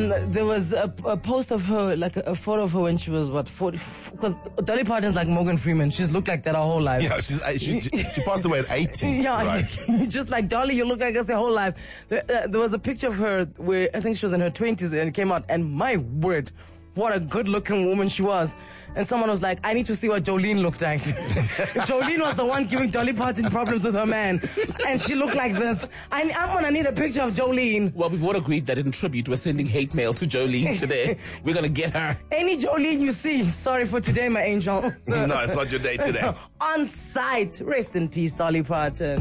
there was a post of her, like a photo of her when she was, 40? Because Dolly Parton's like Morgan Freeman. She's looked like that her whole life. Yeah, she passed away at 80. Yeah, right? Just like Dolly, you look like us your whole life. There was a picture of her where I think she was in her 20s and it came out, and my word, what a good-looking woman she was. And someone was like, I need to see what Jolene looked like. Jolene was the one giving Dolly Parton problems with her man. And she looked like this. I'm going to need a picture of Jolene. Well, we've all agreed that in tribute, we're sending hate mail to Jolene today. We're going to get her. Any Jolene you see, sorry for today, my angel. No, it's not your day today. On site. Rest in peace, Dolly Parton.